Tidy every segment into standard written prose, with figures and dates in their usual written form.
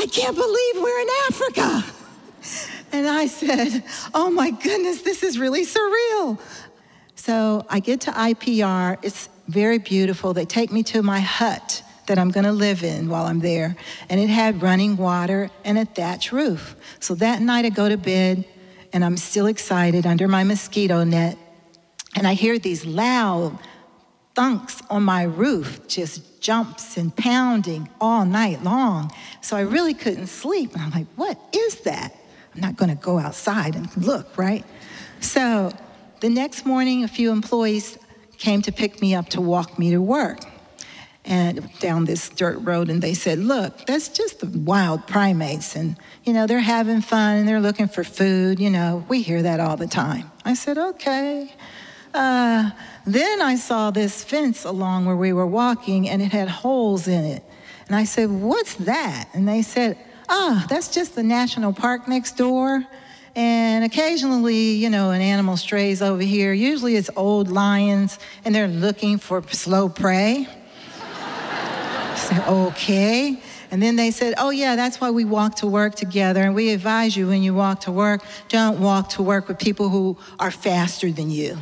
I can't believe we're in Africa. And I said, oh my goodness, this is really surreal. So I get to IPR. It's very beautiful. They take me to my hut that I'm going to live in while I'm there. And it had running water and a thatch roof. So that night I go to bed, and I'm still excited under my mosquito net. And I hear these loud thunks on my roof, just jumps and pounding all night long. So I really couldn't sleep. And I'm like, what is that? I'm not going to go outside and look, right? So the next morning, a few employees came to pick me up to walk me to work and down this dirt road, and they said, look, that's just the wild primates, and, they're having fun, and they're looking for food, we hear that all the time. I said, okay. Then I saw this fence along where we were walking, and it had holes in it, and I said, what's that? And they said, that's just the national park next door, and occasionally, an animal strays over here. Usually it's old lions, and they're looking for slow prey. I said, okay. And then they said, oh, yeah, that's why we walk to work together. And we advise you when you walk to work, don't walk to work with people who are faster than you.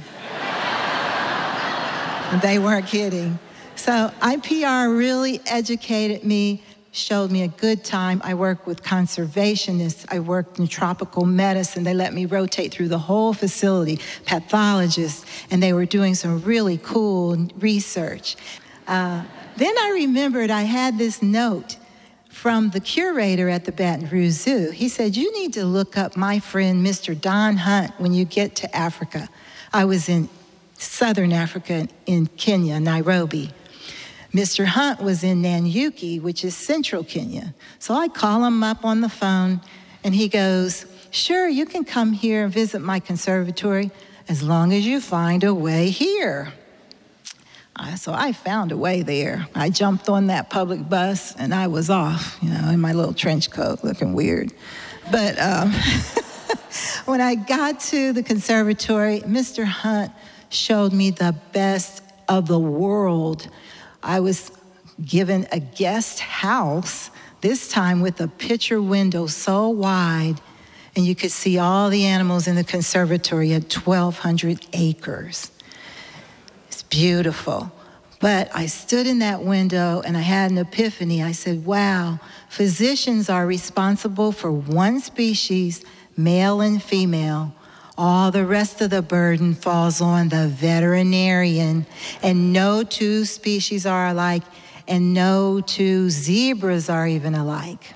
And they weren't kidding. So IPR really educated me, showed me a good time. I worked with conservationists. I worked in tropical medicine. They let me rotate through the whole facility, pathologists, and they were doing some really cool research. Then I remembered I had this note from the curator at the Baton Rouge Zoo. He said, you need to look up my friend, Mr. Don Hunt, when you get to Africa. I was in southern Africa, in Kenya, Nairobi. Mr. Hunt was in Nanyuki, which is central Kenya. So I call him up on the phone, and he goes, sure, you can come here and visit my conservatory as long as you find a way here. So I found a way there. I jumped on that public bus, and I was off, in my little trench coat, looking weird. But when I got to the conservatory, Mr. Hunt showed me the best of the world. I was given a guest house, this time with a picture window so wide, and you could see all the animals in the conservatory at 1,200 acres. It's beautiful. But I stood in that window and I had an epiphany. I said, wow, physicians are responsible for one species, male and female. All the rest of the burden falls on the veterinarian. And no two species are alike, and no two zebras are even alike.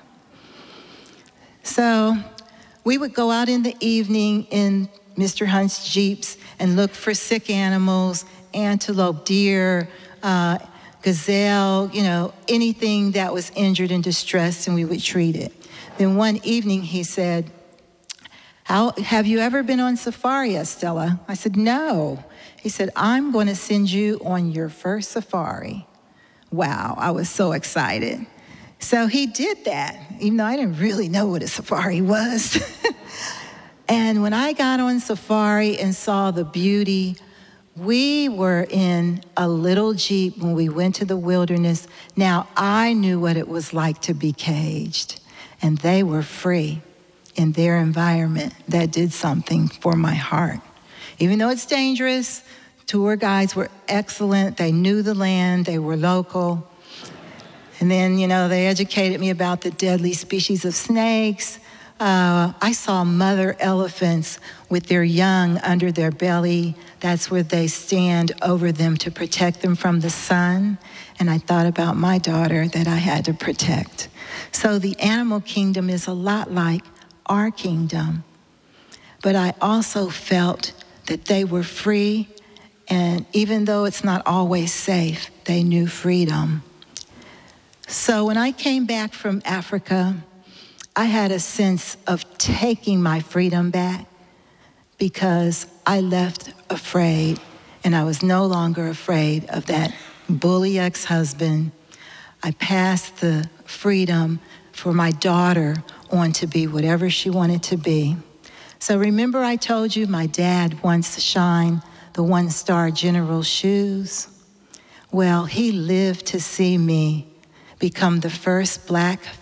So we would go out in the evening in Mr. Hunt's jeeps and look for sick animals, antelope, deer, gazelle, anything that was injured and distressed, and we would treat it. Then one evening he said, have you ever been on safari, Estella? I said, no. He said, I'm going to send you on your first safari. Wow, I was so excited. So he did that, even though I didn't really know what a safari was. And when I got on safari and saw the beauty, we were in a little Jeep when we went to the wilderness. Now, I knew what it was like to be caged, and they were free in their environment. That did something for my heart. Even though it's dangerous, tour guides were excellent. They knew the land. They were local. And then, they educated me about the deadly species of snakes. I saw mother elephants with their young under their belly. That's where they stand over them to protect them from the sun. And I thought about my daughter that I had to protect. So the animal kingdom is a lot like our kingdom. But I also felt that they were free, and even though it's not always safe, they knew freedom. So when I came back from Africa, I had a sense of taking my freedom back because I left afraid, and I was no longer afraid of that bully ex-husband. I passed the freedom for my daughter on to be whatever she wanted to be. So remember I told you my dad wants to shine the one-star general's shoes? Well, he lived to see me become the first Black